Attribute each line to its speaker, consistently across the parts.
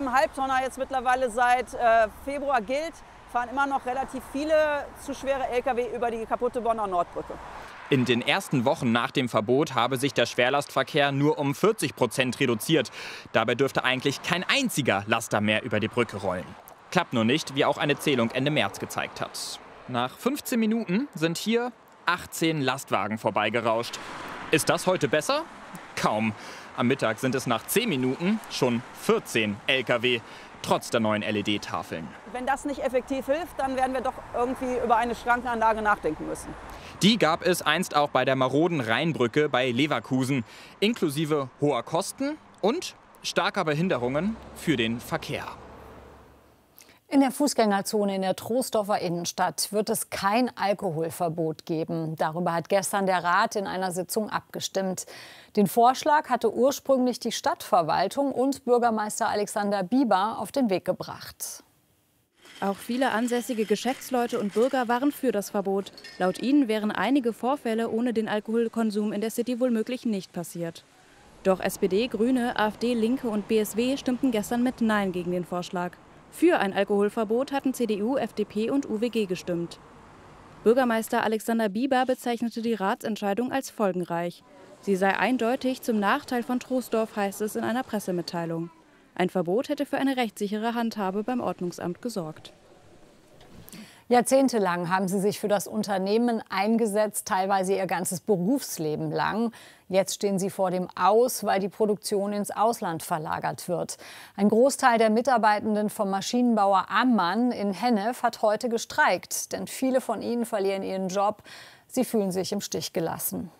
Speaker 1: ein Halbtonner jetzt mittlerweile seit Februar gilt, fahren immer noch relativ viele zu schwere Lkw über die kaputte Bonner Nordbrücke.
Speaker 2: In den ersten Wochen nach dem Verbot habe sich der Schwerlastverkehr nur um 40% reduziert. Dabei dürfte eigentlich kein einziger Laster mehr über die Brücke rollen. Klappt nur nicht, wie auch eine Zählung Ende März gezeigt hat. Nach 15 Minuten sind hier 18 Lastwagen vorbeigerauscht. Ist das heute besser? Kaum. Am Mittag sind es nach 10 Minuten schon 14 Lkw, trotz der neuen LED-Tafeln.
Speaker 1: Wenn das nicht effektiv hilft, dann werden wir doch irgendwie über eine Schrankenanlage nachdenken müssen.
Speaker 2: Die gab es einst auch bei der maroden Rheinbrücke bei Leverkusen, inklusive hoher Kosten und starker Behinderungen für den Verkehr.
Speaker 3: In der Fußgängerzone in der Troisdorfer Innenstadt wird es kein Alkoholverbot geben. Darüber hat gestern der Rat in einer Sitzung abgestimmt. Den Vorschlag hatte ursprünglich die Stadtverwaltung und Bürgermeister Alexander Bieber auf den Weg gebracht.
Speaker 4: Auch viele ansässige Geschäftsleute und Bürger waren für das Verbot. Laut ihnen wären einige Vorfälle ohne den Alkoholkonsum in der City womöglich nicht passiert. Doch SPD, Grüne, AfD, Linke und BSW stimmten gestern mit Nein gegen den Vorschlag. Für ein Alkoholverbot hatten CDU, FDP und UWG gestimmt. Bürgermeister Alexander Bieber bezeichnete die Ratsentscheidung als folgenreich. Sie sei eindeutig zum Nachteil von Troisdorf, heißt es in einer Pressemitteilung. Ein Verbot hätte für eine rechtssichere Handhabe beim Ordnungsamt gesorgt.
Speaker 3: Jahrzehntelang haben sie sich für das Unternehmen eingesetzt, teilweise ihr ganzes Berufsleben lang. Jetzt stehen sie vor dem Aus, weil die Produktion ins Ausland verlagert wird. Ein Großteil der Mitarbeitenden vom Maschinenbauer Ammann in Hennef hat heute gestreikt, denn viele von ihnen verlieren ihren Job. Sie fühlen sich im Stich gelassen.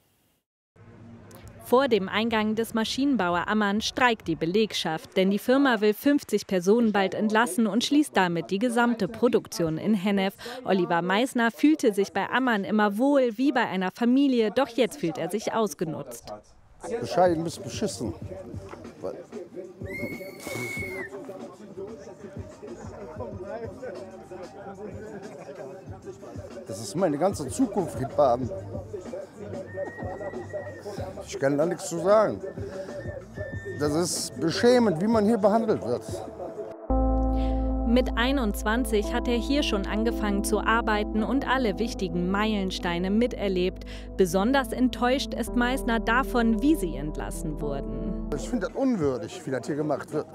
Speaker 5: Vor dem Eingang des Maschinenbauer Ammann streikt die Belegschaft, denn die Firma will 50 Personen bald entlassen und schließt damit die gesamte Produktion in Hennef. Oliver Meissner fühlte sich bei Ammann immer wohl, wie bei einer Familie, doch jetzt fühlt er sich ausgenutzt.
Speaker 6: Bescheiden bis beschissen. Das ist meine ganze Zukunft in Baden. Ich kann da nichts zu sagen. Das ist beschämend, wie man hier behandelt wird.
Speaker 5: Mit 21 hat er hier schon angefangen zu arbeiten und alle wichtigen Meilensteine miterlebt. Besonders enttäuscht ist Meissner davon, wie sie entlassen wurden.
Speaker 6: Ich finde das unwürdig, wie das hier gemacht wird.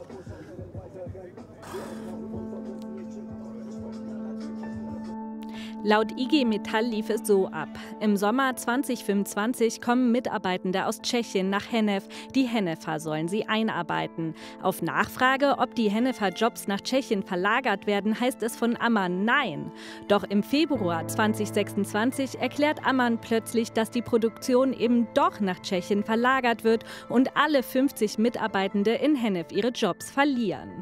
Speaker 5: Laut IG Metall lief es so ab. Im Sommer 2025 kommen Mitarbeitende aus Tschechien nach Hennef. Die Hennefer sollen sie einarbeiten. Auf Nachfrage, ob die Hennefer Jobs nach Tschechien verlagert werden, heißt es von Ammann nein. Doch im Februar 2026 erklärt Ammann plötzlich, dass die Produktion eben doch nach Tschechien verlagert wird und alle 50 Mitarbeitende in Hennef ihre Jobs verlieren.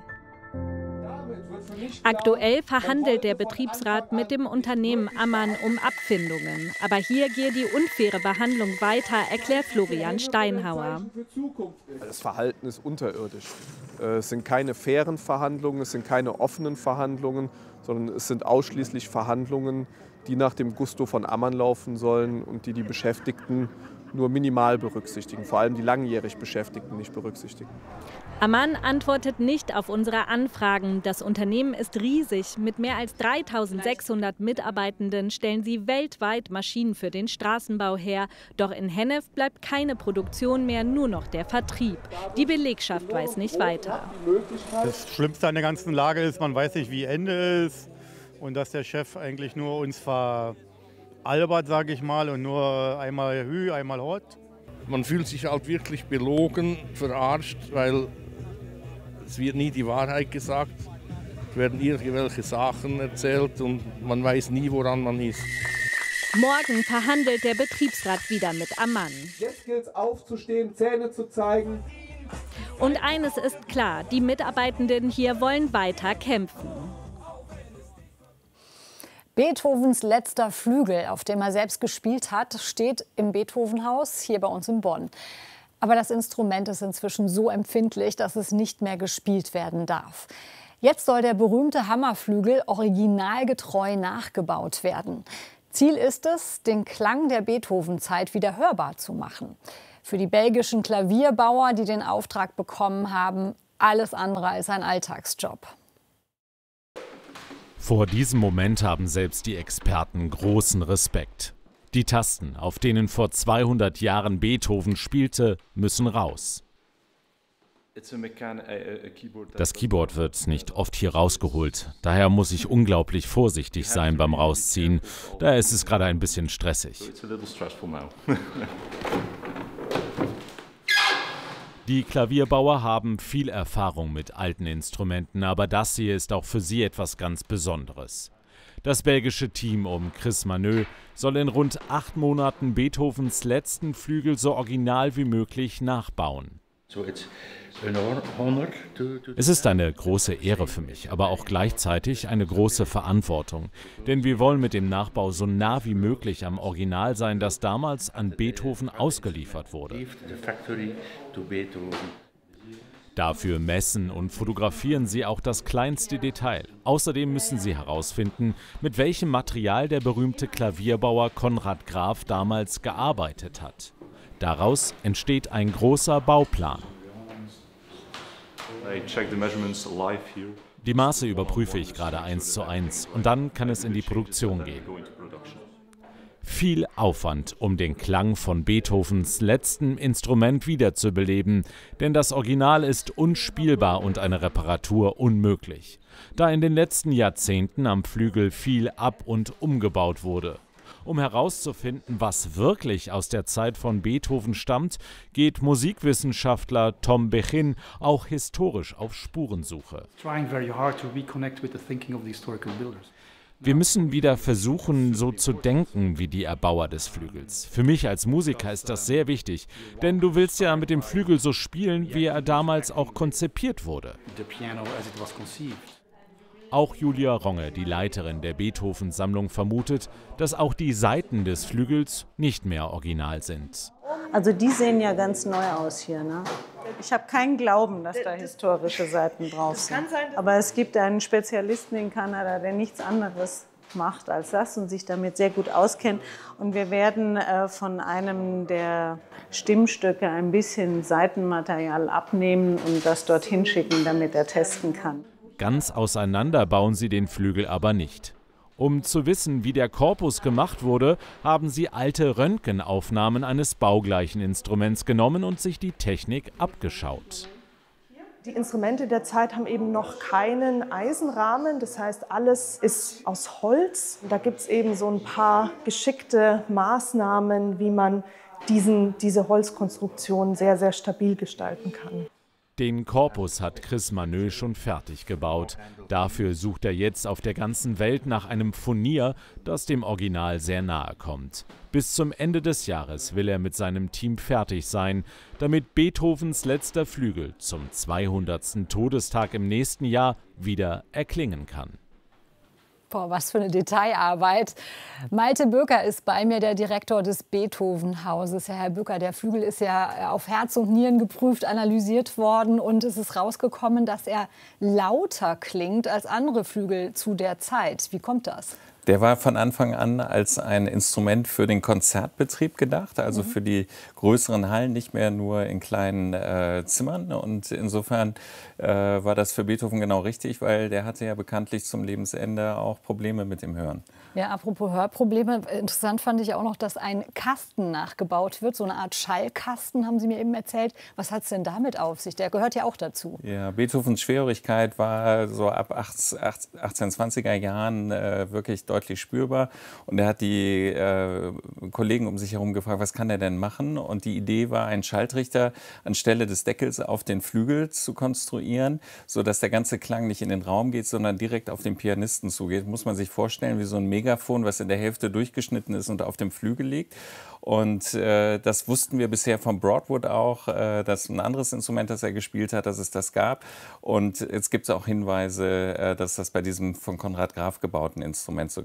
Speaker 5: Aktuell verhandelt der Betriebsrat mit dem Unternehmen Ammann um Abfindungen. Aber hier gehe die unfaire Behandlung weiter, erklärt Florian Steinhauer.
Speaker 7: Das Verhalten ist unterirdisch. Es sind keine fairen Verhandlungen, es sind keine offenen Verhandlungen, sondern es sind ausschließlich Verhandlungen, die nach dem Gusto von Ammann laufen sollen und die Beschäftigten nur minimal berücksichtigen, vor allem die langjährig Beschäftigten nicht berücksichtigen.
Speaker 5: Ammann antwortet nicht auf unsere Anfragen. Das Unternehmen ist riesig. Mit mehr als 3.600 Mitarbeitenden stellen sie weltweit Maschinen für den Straßenbau her. Doch in Hennef bleibt keine Produktion mehr, nur noch der Vertrieb. Die Belegschaft weiß nicht weiter.
Speaker 8: Das Schlimmste an der ganzen Lage ist, man weiß nicht, wie Ende ist und dass der Chef eigentlich nur uns veralbert, sage ich mal, und nur einmal Hü, einmal Hot.
Speaker 9: Man fühlt sich halt wirklich belogen, verarscht, weil es wird nie die Wahrheit gesagt. Es werden irgendwelche Sachen erzählt und man weiß nie, woran man ist.
Speaker 5: Morgen verhandelt der Betriebsrat wieder mit Ammann.
Speaker 10: Jetzt gilt es aufzustehen, Zähne zu zeigen.
Speaker 5: Und eines ist klar, die Mitarbeitenden hier wollen weiter kämpfen.
Speaker 3: Beethovens letzter Flügel, auf dem er selbst gespielt hat, steht im Beethovenhaus hier bei uns in Bonn. Aber das Instrument ist inzwischen so empfindlich, dass es nicht mehr gespielt werden darf. Jetzt soll der berühmte Hammerflügel originalgetreu nachgebaut werden. Ziel ist es, den Klang der Beethoven-Zeit wieder hörbar zu machen. Für die belgischen Klavierbauer, die den Auftrag bekommen haben, Alles andere als ein Alltagsjob.
Speaker 11: Vor diesem Moment haben selbst die Experten großen Respekt. Die Tasten, auf denen vor 200 Jahren Beethoven spielte, müssen raus. Das Keyboard wird nicht oft hier rausgeholt. Daher muss ich unglaublich vorsichtig sein beim Rausziehen. Daher ist es gerade ein bisschen stressig. Die Klavierbauer haben viel Erfahrung mit alten Instrumenten, aber das hier ist auch für sie etwas ganz Besonderes. Das belgische Team um Chris Maneux soll in rund 8 Monaten Beethovens letzten Flügel so original wie möglich nachbauen. Es ist eine große Ehre für mich, aber auch gleichzeitig eine große Verantwortung. Denn wir wollen mit dem Nachbau so nah wie möglich am Original sein, das damals an Beethoven ausgeliefert wurde. Dafür messen und fotografieren sie auch das kleinste Detail. Außerdem müssen sie herausfinden, mit welchem Material der berühmte Klavierbauer Konrad Graf damals gearbeitet hat. Daraus entsteht ein großer Bauplan. Die Maße überprüfe ich gerade 1:1 und dann kann es in die Produktion gehen. Viel Aufwand, um den Klang von Beethovens letztem Instrument wiederzubeleben, denn das Original ist unspielbar und eine Reparatur unmöglich, da in den letzten Jahrzehnten am Flügel viel ab- und umgebaut wurde. Um herauszufinden, was wirklich aus der Zeit von Beethoven stammt, geht Musikwissenschaftler Tom Bechin auch historisch auf Spurensuche. Wir müssen wieder versuchen, so zu denken wie die Erbauer des Flügels. Für mich als Musiker ist das sehr wichtig, denn du willst ja mit dem Flügel so spielen, wie er damals auch konzipiert wurde. Auch Julia Ronge, die Leiterin der Beethoven-Sammlung, vermutet, dass auch die Saiten des Flügels nicht mehr original sind.
Speaker 12: Also die sehen ja ganz neu aus hier, ne? Ich habe keinen Glauben, dass da historische Saiten drauf sind. Aber es gibt einen Spezialisten in Kanada, der nichts anderes macht als das und sich damit sehr gut auskennt. Und wir werden von einem der Stimmstücke ein bisschen Saitenmaterial abnehmen und das dorthin schicken, damit er testen kann.
Speaker 11: Ganz auseinander bauen sie den Flügel aber nicht. Um zu wissen, wie der Korpus gemacht wurde, haben sie alte Röntgenaufnahmen eines baugleichen Instruments genommen und sich die Technik abgeschaut.
Speaker 13: Die Instrumente der Zeit haben eben noch keinen Eisenrahmen, das heißt, alles ist aus Holz. Da gibt es eben so ein paar geschickte Maßnahmen, wie man diese Holzkonstruktion sehr, sehr stabil gestalten kann.
Speaker 11: Den Korpus hat Chris Maneux schon fertig gebaut. Dafür sucht er jetzt auf der ganzen Welt nach einem Furnier, das dem Original sehr nahe kommt. Bis zum Ende des Jahres will er mit seinem Team fertig sein, damit Beethovens letzter Flügel zum 200. Todestag im nächsten Jahr wieder erklingen kann.
Speaker 3: Boah, was für eine Detailarbeit. Malte Böker ist bei mir, der Direktor des Beethoven-Hauses. Ja, Herr Böker, der Flügel ist ja auf Herz und Nieren geprüft, analysiert worden und es ist rausgekommen, dass er lauter klingt als andere Flügel zu der Zeit. Wie kommt das?
Speaker 14: Der war von Anfang an als ein Instrument für den Konzertbetrieb gedacht, also für die größeren Hallen, nicht mehr nur in kleinen Zimmern. Und insofern war das für Beethoven genau richtig, weil der hatte ja bekanntlich zum Lebensende auch Probleme mit dem Hören.
Speaker 3: Ja, apropos Hörprobleme, interessant fand ich auch noch, dass ein Kasten nachgebaut wird, so eine Art Schallkasten, haben Sie mir eben erzählt. Was hat es denn damit auf sich? Der gehört ja auch dazu.
Speaker 14: Ja, Beethovens Schwerhörigkeit war so ab 1820er Jahren wirklich deutlich spürbar. Und er hat die Kollegen um sich herum gefragt, was kann er denn machen? Und die Idee war, einen Schalltrichter anstelle des Deckels auf den Flügel zu konstruieren, sodass der ganze Klang nicht in den Raum geht, sondern direkt auf den Pianisten zugeht. Muss man sich vorstellen, wie so ein Megafon, was in der Hälfte durchgeschnitten ist und auf dem Flügel liegt. Und das wussten wir bisher von Broadwood auch, dass ein anderes Instrument, das er gespielt hat, dass es das gab. Und jetzt gibt es auch Hinweise, dass das bei diesem von Konrad Graf gebauten Instrument so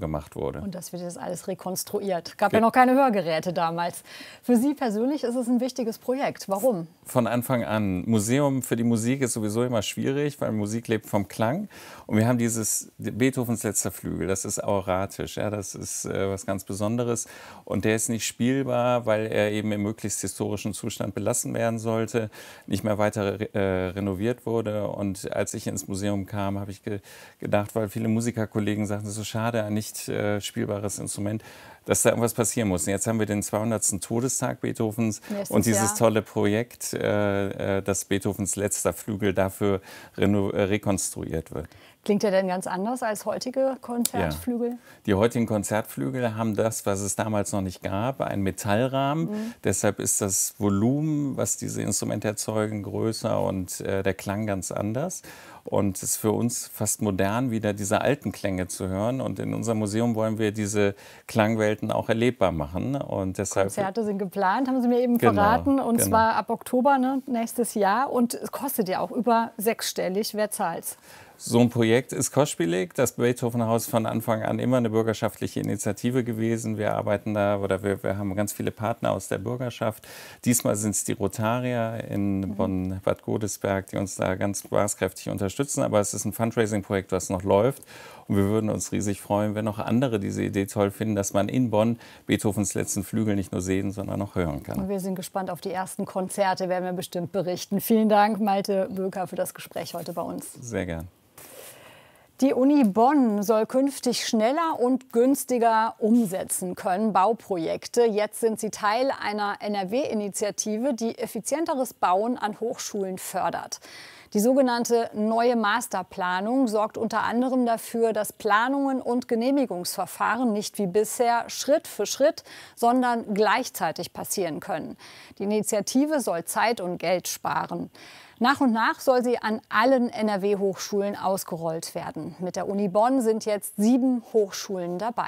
Speaker 14: gemacht wurde.
Speaker 3: Und das wird jetzt alles rekonstruiert. Gab ja noch keine Hörgeräte damals. Für Sie persönlich ist es ein wichtiges Projekt. Warum?
Speaker 14: Von Anfang an. Museum für die Musik ist sowieso immer schwierig, weil Musik lebt vom Klang. Und wir haben dieses Beethovens letzter Flügel, das ist auratisch, ja, das ist was ganz Besonderes. Und der ist nicht spielbar, weil er eben im möglichst historischen Zustand belassen werden sollte, nicht mehr weiter renoviert wurde. Und als ich ins Museum kam, habe ich gedacht, weil viele Musikerkollegen sagten, es ist so schade, ein nicht spielbares Instrument, dass da irgendwas passieren muss. Und jetzt haben wir den 200. Todestag Beethovens und dieses tolle Projekt, dass Beethovens letzter Flügel dafür rekonstruiert wird.
Speaker 3: Klingt der denn ganz anders als heutige Konzertflügel?
Speaker 14: Ja. Die heutigen Konzertflügel haben das, was es damals noch nicht gab, einen Metallrahmen. Deshalb ist das Volumen, was diese Instrumente erzeugen, größer und der Klang ganz anders. Und es ist für uns fast modern, wieder diese alten Klänge zu hören. Und in unserem Museum wollen wir diese Klangwelten auch erlebbar machen. Und deshalb
Speaker 3: Konzerte sind geplant, haben Sie mir eben verraten. Und zwar ab Oktober, ne, nächstes Jahr. Und es kostet ja auch über sechsstellig. Wer zahlt's?
Speaker 14: So ein Projekt ist kostspielig. Das Beethoven-Haus von Anfang an immer eine bürgerschaftliche Initiative gewesen. Wir arbeiten da oder wir haben ganz viele Partner aus der Bürgerschaft. Diesmal sind es die Rotarier in Bonn-Bad Godesberg, die uns da ganz maßkräftig unterstützen. Aber es ist ein Fundraising-Projekt, was noch läuft. Und wir würden uns riesig freuen, wenn auch andere diese Idee toll finden, dass man in Bonn Beethovens letzten Flügel nicht nur sehen, sondern auch hören kann.
Speaker 3: Und wir sind gespannt auf die ersten Konzerte, werden wir bestimmt berichten. Vielen Dank, Malte Böker, für das Gespräch heute bei uns.
Speaker 14: Sehr gern.
Speaker 3: Die Uni Bonn soll künftig schneller und günstiger umsetzen können, Bauprojekte. Jetzt sind sie Teil einer NRW-Initiative, die effizienteres Bauen an Hochschulen fördert. Die sogenannte neue Masterplanung sorgt unter anderem dafür, dass Planungen und Genehmigungsverfahren nicht wie bisher Schritt für Schritt, sondern gleichzeitig passieren können. Die Initiative soll Zeit und Geld sparen. Nach und nach soll sie an allen NRW-Hochschulen ausgerollt werden. Mit der Uni Bonn sind jetzt 7 Hochschulen dabei.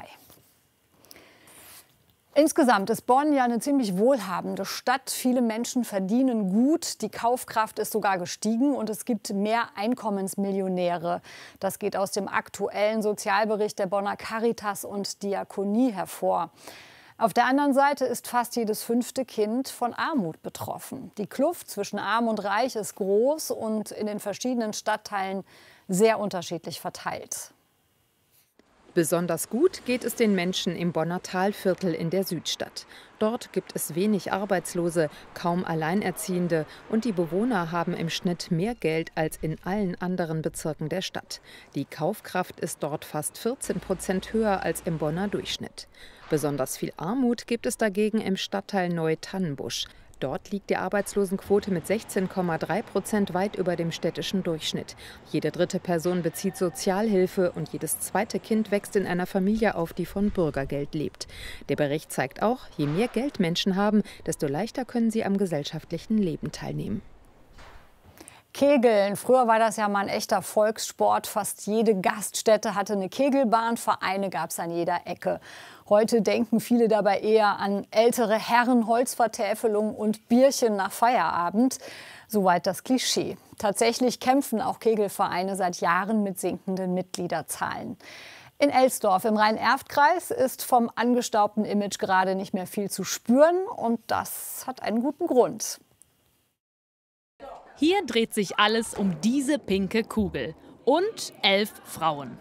Speaker 3: Insgesamt ist Bonn ja eine ziemlich wohlhabende Stadt. Viele Menschen verdienen gut, die Kaufkraft ist sogar gestiegen und es gibt mehr Einkommensmillionäre. Das geht aus dem aktuellen Sozialbericht der Bonner Caritas und Diakonie hervor. Auf der anderen Seite ist fast jedes 5. Kind von Armut betroffen. Die Kluft zwischen Arm und Reich ist groß und in den verschiedenen Stadtteilen sehr unterschiedlich verteilt.
Speaker 15: Besonders gut geht es den Menschen im Bonner Talviertel in der Südstadt. Dort gibt es wenig Arbeitslose, kaum Alleinerziehende und die Bewohner haben im Schnitt mehr Geld als in allen anderen Bezirken der Stadt. Die Kaufkraft ist dort fast 14% höher als im Bonner Durchschnitt. Besonders viel Armut gibt es dagegen im Stadtteil Neu-Tannenbusch. Dort liegt die Arbeitslosenquote mit 16,3% weit über dem städtischen Durchschnitt. Jede 3. Person bezieht Sozialhilfe und jedes 2. Kind wächst in einer Familie auf, die von Bürgergeld lebt. Der Bericht zeigt auch, je mehr Geld Menschen haben, desto leichter können sie am gesellschaftlichen Leben teilnehmen.
Speaker 3: Kegeln. Früher war das ja mal ein echter Volkssport. Fast jede Gaststätte hatte eine Kegelbahn, Vereine gab es an jeder Ecke. Heute denken viele dabei eher an ältere Herren, Holzvertäfelung und Bierchen nach Feierabend. Soweit das Klischee. Tatsächlich kämpfen auch Kegelvereine seit Jahren mit sinkenden Mitgliederzahlen. In Elsdorf im Rhein-Erft-Kreis ist vom angestaubten Image gerade nicht mehr viel zu spüren. Und das hat einen guten Grund.
Speaker 16: Hier dreht sich alles um diese pinke Kugel und 11 Frauen.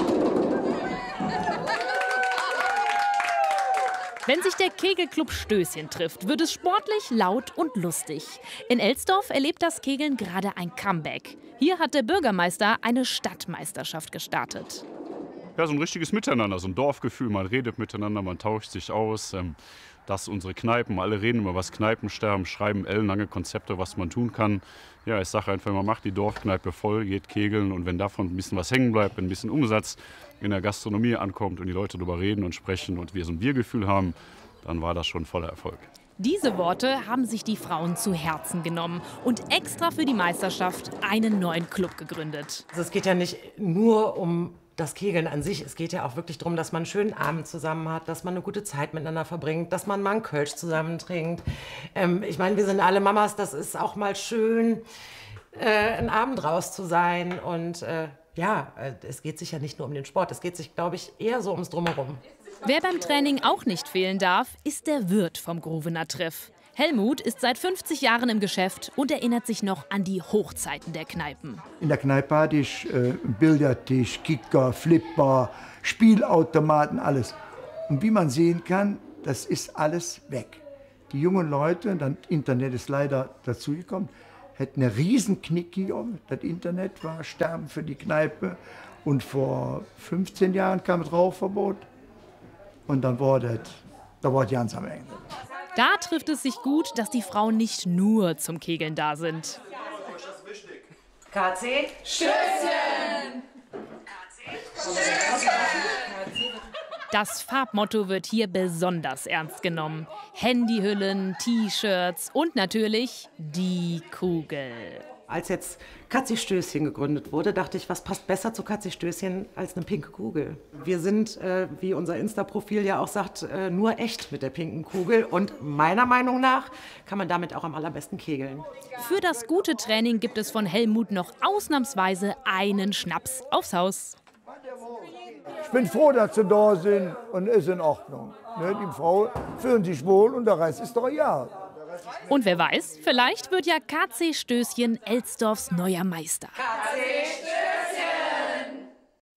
Speaker 16: Wenn sich der Kegelclub Stößchen trifft, wird es sportlich, laut und lustig. In Elsdorf erlebt das Kegeln gerade ein Comeback. Hier hat der Bürgermeister eine Stadtmeisterschaft gestartet.
Speaker 17: Ja, so ein richtiges Miteinander, so ein Dorfgefühl. Man redet miteinander, man tauscht sich aus. Das unsere Kneipen, alle reden über was Kneipensterben, schreiben ellenlange Konzepte, was man tun kann. Ja, ich sage einfach, man macht die Dorfkneipe voll, geht kegeln und wenn davon ein bisschen was hängen bleibt, ein bisschen Umsatz in der Gastronomie ankommt und die Leute darüber reden und sprechen und wir so ein Biergefühl haben, dann war das schon voller Erfolg.
Speaker 16: Diese Worte haben sich die Frauen zu Herzen genommen und extra für die Meisterschaft einen neuen Club gegründet.
Speaker 18: Also es geht ja nicht nur um das Kegeln an sich, es geht ja auch wirklich darum, dass man einen schönen Abend zusammen hat, dass man eine gute Zeit miteinander verbringt, dass man mal einen Kölsch zusammen trinkt. Ich meine, wir sind alle Mamas, das ist auch mal schön, einen Abend raus zu sein und es geht sich ja nicht nur um den Sport, es geht sich, glaube ich, eher so ums Drumherum.
Speaker 16: Wer beim Training auch nicht fehlen darf, ist der Wirt vom Grovener Treff. Helmut ist seit 50 Jahren im Geschäft und erinnert sich noch an die Hochzeiten der Kneipen.
Speaker 19: In der Kneipe hatte ich Billardtisch, Kicker, Flipper, Spielautomaten, alles. Und wie man sehen kann, das ist alles weg. Die jungen Leute, das Internet ist leider dazugekommen, hätten eine riesen Knick gegeben. Das Internet war Sterben für die Kneipe. Und vor 15 Jahren kam das Rauchverbot. Und dann war das ganz am Ende.
Speaker 16: Da trifft es sich gut, dass die Frauen nicht nur zum Kegeln da sind.
Speaker 18: KC, Stößchen!
Speaker 16: Das Farbmotto wird hier besonders ernst genommen. Handyhüllen, T-Shirts und natürlich die Kugel.
Speaker 18: Als jetzt Katzi Stößchen gegründet wurde, dachte ich, was passt besser zu Katzi Stößchen als eine pinke Kugel? Wir sind, wie unser Insta-Profil ja auch sagt, nur echt mit der pinken Kugel. Und meiner Meinung nach kann man damit auch am allerbesten kegeln.
Speaker 16: Für das gute Training gibt es von Helmut noch ausnahmsweise einen Schnaps aufs Haus.
Speaker 19: Ich bin froh, dass sie da sind und ist in Ordnung. Die Frau fühlen sich wohl und der Rest ist doch ja.
Speaker 16: Und wer weiß, vielleicht wird ja KC Stößchen Elsdorfs neuer Meister.
Speaker 3: KC Stößchen!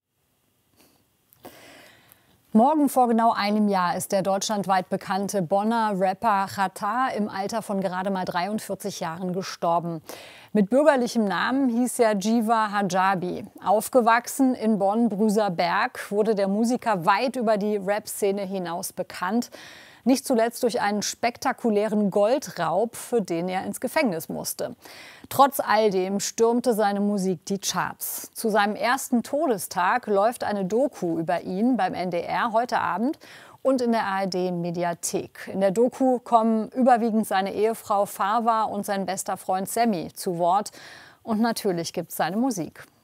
Speaker 3: Morgen vor genau einem Jahr ist der deutschlandweit bekannte Bonner Rapper Xatar im Alter von gerade mal 43 Jahren gestorben. Mit bürgerlichem Namen hieß er Jiva Hajabi. Aufgewachsen in Bonn-Brüserberg wurde der Musiker weit über die Rap-Szene hinaus bekannt. Nicht zuletzt durch einen spektakulären Goldraub, für den er ins Gefängnis musste. Trotz all dem stürmte seine Musik die Charts. Zu seinem ersten Todestag läuft eine Doku über ihn beim NDR heute Abend und in der ARD-Mediathek. In der Doku kommen überwiegend seine Ehefrau Farwa und sein bester Freund Sammy zu Wort. Und natürlich gibt es seine Musik.